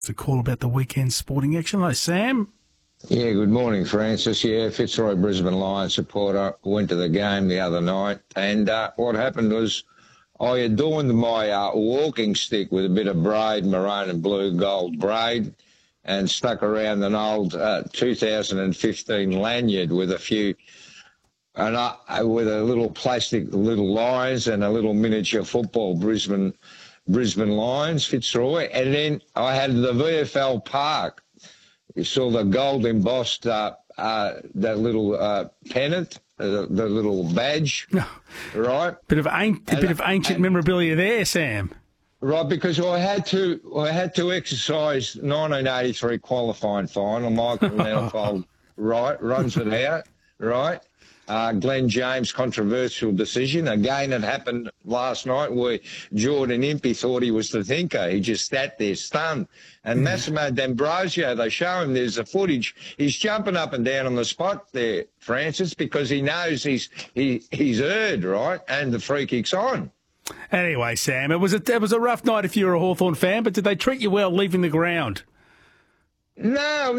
It's a call about the weekend sporting action. Hello, Sam. Yeah, good morning, Francis. Yeah, Fitzroy Brisbane Lions supporter. Went to the game the other night, and what happened was I adorned my walking stick with a bit of braid, maroon and blue gold braid, and stuck around an old 2015 lanyard with a few, with a little plastic little lions and a little miniature football Brisbane Lions, Fitzroy, and then I had the VFL Park. You saw the gold embossed that little pennant, the little badge, right? Bit of ancient memorabilia there, Sam. Right, because I had to exercise 1983 qualifying final. Michael Manifold, right, runs it out, right? Glenn James' controversial decision. Again, it happened last night where Jordan Impey thought he was the thinker. He just sat there stunned. And Massimo D'Ambrosio, they show him, there's the footage. He's jumping up and down on the spot there, Francis, because he knows he's heard, right? And the free kick's on. Anyway, Sam, it was a rough night if you're a Hawthorn fan, but did they treat you well leaving the ground? No,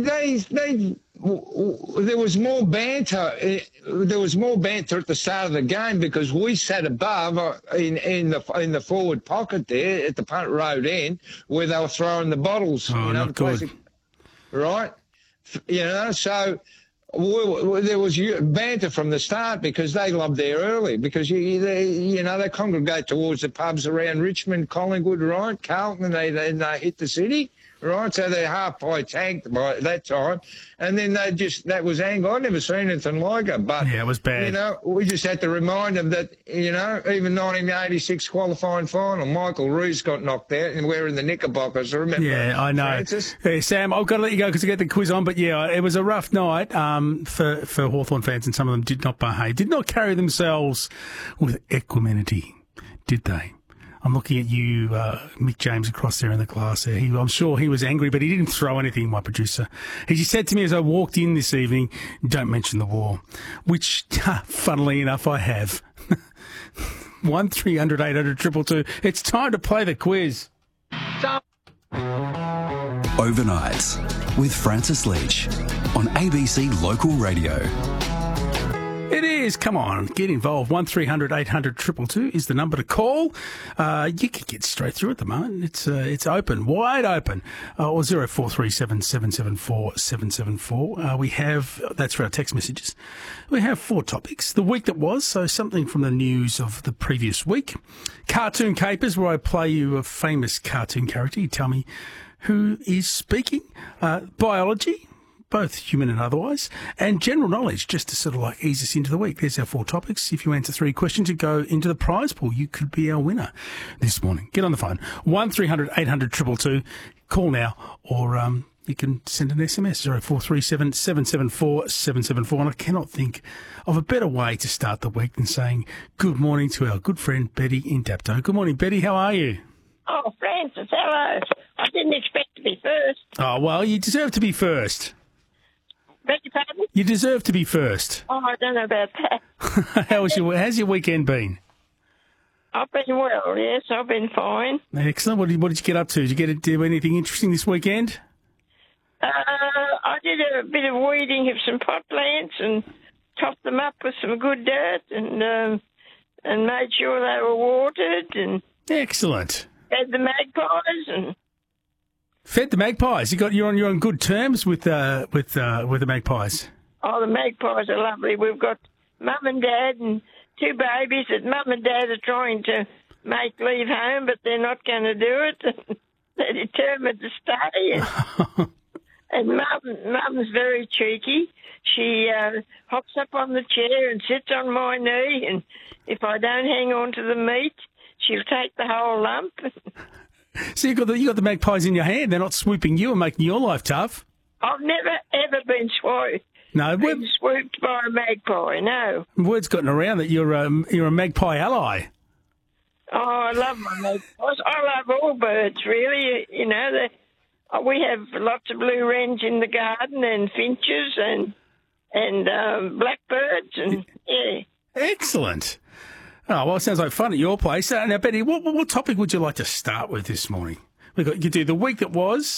there was more banter. There was more banter at the start of the game because we sat above in the forward pocket there at the punt road end where they were throwing the bottles. Oh, not good. Right? So there was banter from the start because they loved there early because they congregate towards the pubs around Richmond, Collingwood, right, Carlton, and they hit the city. Right, so they're half-pie tanked by that time. And then that was anger. I'd never seen anything like it. But, yeah, it was bad. We just had to remind them that, even 1986 qualifying final, Michael Reeves got knocked out and we're in the Knickerbockers, remember? Yeah, I know. Francis? Hey, Sam, I've got to let you go because I get the quiz on. But, yeah, it was a rough night for Hawthorn fans, and some of them did not behave, did not carry themselves with equanimity, did they? I'm looking at you, Mick James, across there in the glass there. I'm sure he was angry, but he didn't throw anything, my producer. He just said to me as I walked in this evening, don't mention the war, which, funnily enough, I have. 1300 800 222. It's time to play the quiz. Overnights with Francis Leach on ABC Local Radio. It is. Come on, get involved. 1300 800 222 is the number to call. You can get straight through at the moment. It's open, wide open. Or 0437 774 774. We have, that's for our text messages. We have 4 topics. The week that was, so something from the news of the previous week. Cartoon Capers, where I play you a famous cartoon character. You tell me who is speaking. Biology, both human and otherwise, and general knowledge, just to sort of like ease us into the week. There's our 4 topics. If you answer 3 questions, you go into the prize pool. You could be our winner this morning. Get on the phone. 1300 800 222. Call now, or you can send an SMS, 0437 774 774. And I cannot think of a better way to start the week than saying good morning to our good friend Betty in Dapto. Good morning, Betty. How are you? Oh, Francis, hello. I didn't expect to be first. Oh, well, you deserve to be first. Beg your pardon? You deserve to be first. Oh, I don't know about that. How's your weekend been? I've been well, yes, I've been fine. Excellent. What did you get up to? Did you get to do anything interesting this weekend? I did a bit of weeding of some pot plants and topped them up with some good dirt and made sure they were watered and excellent. fed the magpies and. Fed the magpies. You're on good terms with the magpies. Oh, the magpies are lovely. We've got Mum and Dad and 2 babies that Mum and Dad are trying to make leave home, but they're not going to do it. They're determined to stay. And Mum's very cheeky. She hops up on the chair and sits on my knee, and if I don't hang on to the meat, she'll take the whole lump. So you got the magpies in your hand. They're not swooping you and making your life tough. I've never, ever been swooped. No, been swooped by a magpie, no. Word's gotten around that you're a magpie ally. Oh, I love my magpies. I love all birds, really. We have lots of blue wrens in the garden and finches and blackbirds and, yeah. Excellent. Oh, well, it sounds like fun at your place. Now, Betty, what topic would you like to start with this morning? You do the week that was,